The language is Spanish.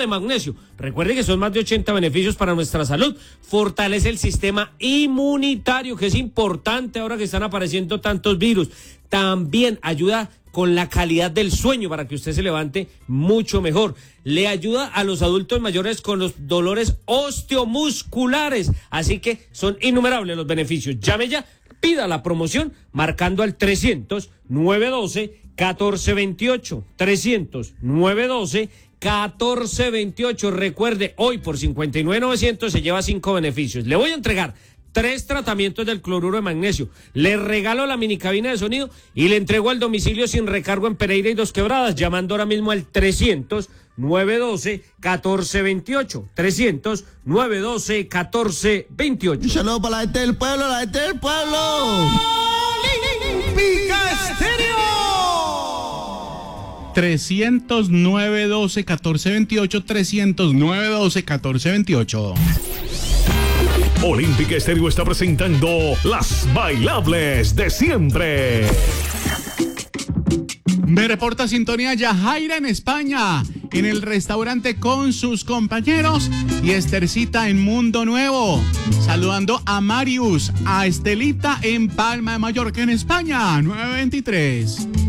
de magnesio. Recuerde que son más de 80 beneficios para nuestra salud. Fortalece el sistema inmunitario, que es importante ahora que están apareciendo tantos virus. También ayuda con la calidad del sueño para que usted se levante mucho mejor. Le ayuda a los adultos mayores con los dolores osteomusculares. Así que son innumerables los beneficios. Llame ya, pida la promoción marcando al 300-912-1428. 300-912-1428. Recuerde, hoy por 59,900 se lleva 5 beneficios. Le voy a entregar 3 tratamientos del cloruro de magnesio. Le regalo la mini cabina de sonido y le entrego al domicilio sin recargo en Pereira y Dos Quebradas, llamando ahora mismo al 300-912-1428. 300-912-1428. Un saludo para la gente del pueblo, la gente del pueblo. Pica Estéreo. 300-912-1428. 300-912-1428. Olímpica Estéreo está presentando las bailables de siempre. Me reporta sintonía Yajaira en España, en el restaurante con sus compañeros, y Estercita en Mundo Nuevo. Saludando a Marius, a Estelita en Palma de Mallorca, en España, 923.